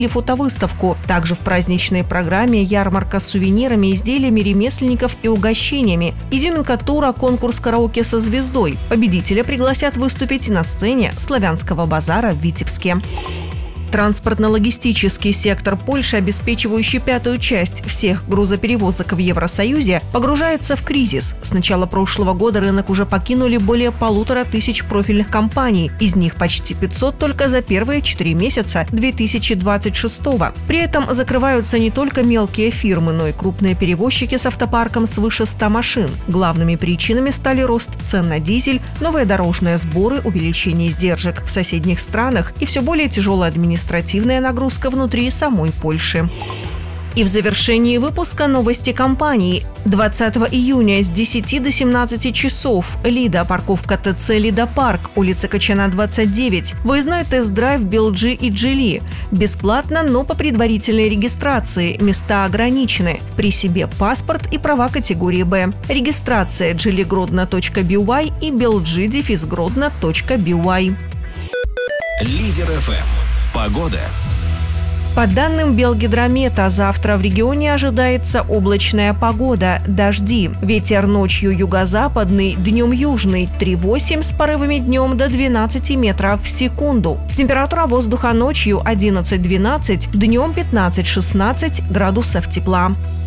и фотовыставку. Также в праздничной программе ярмарка с сувенирами, изделиями ремесленников и угощениями. Изюминка тура – конкурс караоке со звездой. Победителя пригласят выступить на сцене Славянского базара в Витебске. Транспортно-логистический сектор Польши, обеспечивающий 5-ю часть всех грузоперевозок в Евросоюзе, погружается в кризис. С начала прошлого года рынок уже покинули более 1500 профильных компаний, из них почти 500 только за первые 4 месяца 2026 года. При этом закрываются не только мелкие фирмы, но и крупные перевозчики с автопарком свыше 100 машин. Главными причинами стали рост цен на дизель, новые дорожные сборы, увеличение издержек в соседних странах и все более тяжелая администрация. Административная нагрузка внутри самой Польши. И в завершении выпуска новости компании. 20 июня с 10 до 17 часов Лида, парковка ТЦ Лида Парк, улица Качана, 29. Выездной тест-драйв BLG и Geely. Бесплатно, но по предварительной регистрации. Места ограничены. При себе паспорт и права категории Б. Регистрация gelygrodno.by и belg-grodno.by. Лидер ФМ. Погода. По данным Белгидромета, завтра в регионе ожидается облачная погода, дожди. Ветер ночью юго-западный, днем южный 3,8 с порывами днем до 12 метров в секунду. Температура воздуха ночью 11-12, днем 15-16 градусов тепла.